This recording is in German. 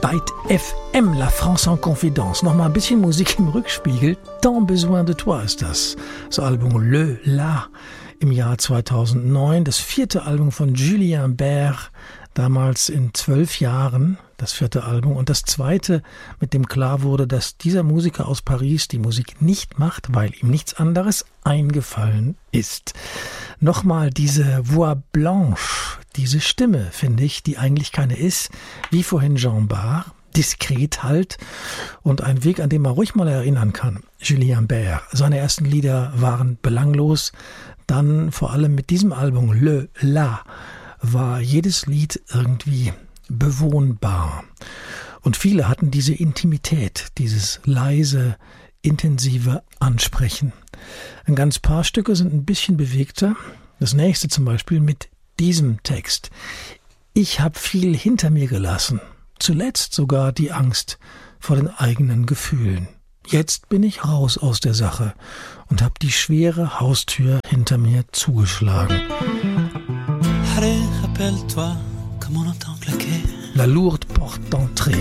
Byte FM, La France en Confidence. Nochmal ein bisschen Musik im Rückspiegel. Tant besoin de toi ist das. Das Album Le La im Jahr 2009. Das 4. Album von Julien Bert. Damals in 12 Jahren, das 4. Album. Und das 2., mit dem klar wurde, dass dieser Musiker aus Paris die Musik nicht macht, weil ihm nichts anderes eingefallen ist. Nochmal diese Voix Blanche, diese Stimme, finde ich, die eigentlich keine ist, wie vorhin Jean Bart, diskret halt und ein Weg, an dem man ruhig mal erinnern kann. Julien Bert, seine ersten Lieder waren belanglos, dann vor allem mit diesem Album Le La war jedes Lied irgendwie bewohnbar. Und viele hatten diese Intimität, dieses leise, intensive Ansprechen. Ein ganz paar Stücke sind ein bisschen bewegter. Das nächste zum Beispiel mit diesem Text. Ich habe viel hinter mir gelassen. Zuletzt sogar die Angst vor den eigenen Gefühlen. Jetzt bin ich raus aus der Sache und habe die schwere Haustür hinter mir zugeschlagen. La lourde porte d'entrée.